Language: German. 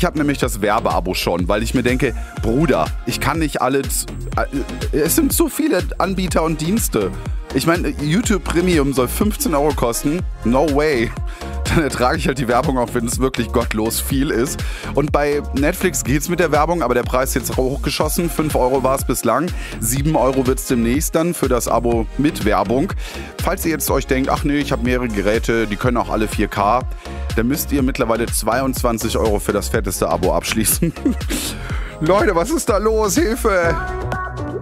Ich habe nämlich das Werbeabo schon, weil ich mir denke, Bruder, ich kann nicht alles... Es sind so viele Anbieter und Dienste. Ich meine, YouTube Premium soll 15 € kosten. No way. Dann ertrage ich halt die Werbung, auch wenn es wirklich gottlos viel ist. Und bei Netflix geht's mit der Werbung, aber der Preis ist jetzt hochgeschossen. 5 € war es bislang. 7 € wird es demnächst dann für das Abo mit Werbung. Falls ihr jetzt euch denkt, ach nee, ich habe mehrere Geräte, die können auch alle 4K, dann müsst ihr mittlerweile 22 € für das fetteste Abo abschließen. Leute, was ist da los? Hilfe!